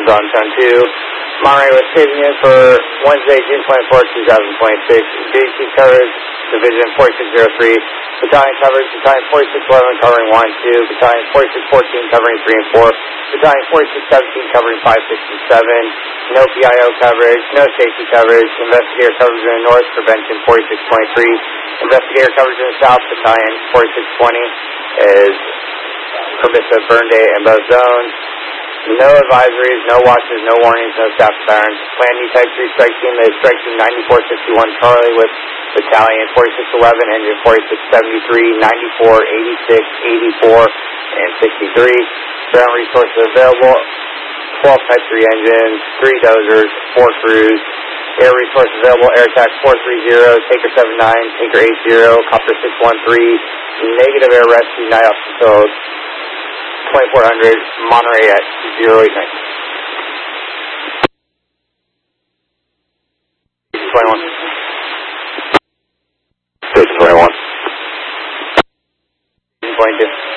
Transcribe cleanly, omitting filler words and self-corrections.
Engines on Zone 2. Monterey was saving you for Wednesday, June 24, 2026. JC coverage, Division 4603. Battalion coverage, Battalion 4611 covering 1 and 2. Battalion 4614 covering 3 and 4. Battalion 4617 covering 5, 6, and 7. No PIO coverage, no safety coverage. Investigator coverage in the north, prevention 4623. Investigator coverage in the south, Battalion 4620 is permissive burn day in both zones. No advisories, no watches, no warnings, no staff patterns. Plan D Type 3 strike team is strike team 9461 Charlie with Battalion 4611, engine 4673, 94, 86, 84, and 63. Ground resources available, 12 Type 3 engines, 3 dozers, 4 crews. Air resources available, Air Attack 430, Taker 79, Taker 80, Copter 613, negative air rescue, night off until 2400, Monterey at 0890. 21. 621. 22.